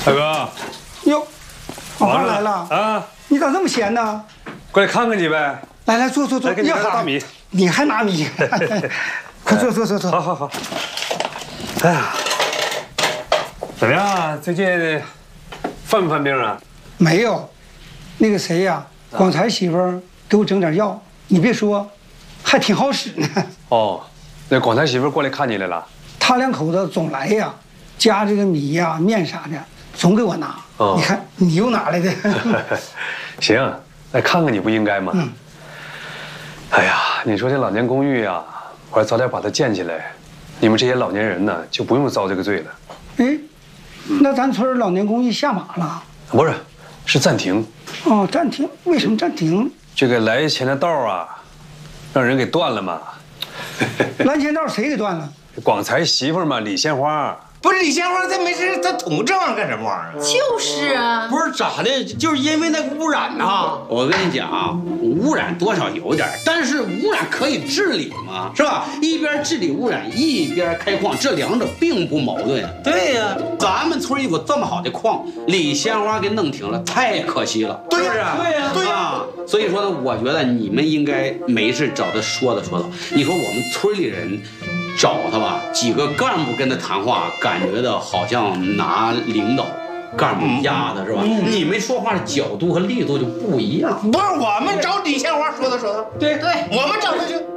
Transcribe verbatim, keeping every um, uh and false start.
大哥， 哟，老胖来了啊！ 你咋这么闲呢？ 过来看看你呗。 来来，坐坐坐。 来，给你拿个大米。 你还拿米？快坐坐坐坐。 好好好。哎呀，怎么样？最近犯不犯病啊？ 没有，那个谁呀，广才媳妇儿给我整点药，你别说，还挺好使呢。 哦，那广才媳妇过来看你来了。 他两口子总来呀，加这个米呀、面啥的，总给我拿。哦、你看你又哪来的？ 行，来看看你不应该吗？ 嗯。 哎呀，你说这老年公寓呀，我要早点把它建起来，你们这些老年人呢就不用遭这个罪了。 哎，那咱村老年公寓下马了？ 不是，是暂停。 哦，暂停？为什么暂停？ 这个来钱的道啊，让人给断了嘛。 来钱道谁给断了？ 广才媳妇嘛，李鲜花。 不是李鲜花，她没事，她捅这玩意儿干什么玩意儿？ 就是啊， 不是咋的，就是因为那个污染呐。我跟你讲啊，污染多少有点，但是污染可以治理嘛，是吧？一边治理污染，一边开矿，这两者并不矛盾。对呀，咱们村有这么好的矿，李鲜花给弄停了，太可惜了， 对是不是？ 对呀， 对呀。所以说呢，我觉得你们应该没事找他说道说道。你说我们村里人。找他吧，几个干部跟他谈话，感觉到好像拿领导干部压他是吧？嗯、你们说话的角度和力度就不一样。 不是我们找李鲜花说道说道， 对对，我们找他去。